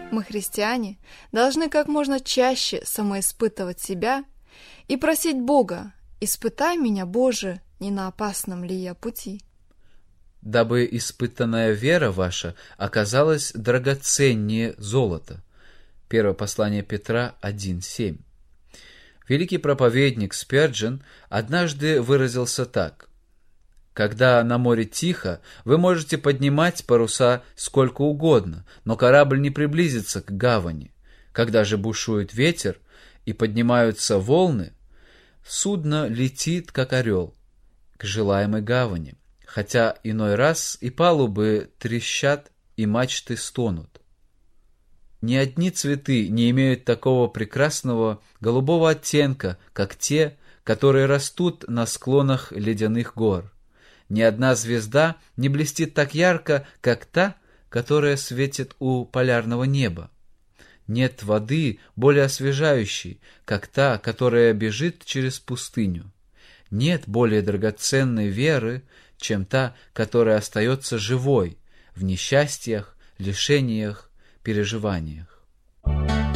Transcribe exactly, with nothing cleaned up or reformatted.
Мы, христиане, должны как можно чаще самоиспытывать себя и просить Бога: «Испытай меня, Боже, не на опасном ли я пути?» Дабы испытанная вера ваша оказалась драгоценнее золота. Первое послание Петра один семь. Великий проповедник Спёрджен однажды выразился так: «Когда на море тихо, вы можете поднимать паруса сколько угодно, но корабль не приблизится к гавани. Когда же бушует ветер и поднимаются волны, судно летит, как орел, к желаемой гавани, хотя иной раз и палубы трещат, и мачты стонут». Ни одни цветы не имеют такого прекрасного голубого оттенка, как те, которые растут на склонах ледяных гор. Ни одна звезда не блестит так ярко, как та, которая светит у полярного неба. Нет воды более освежающей, как та, которая бежит через пустыню. Нет более драгоценной веры, чем та, которая остается живой в несчастьях, лишениях, переживаниях.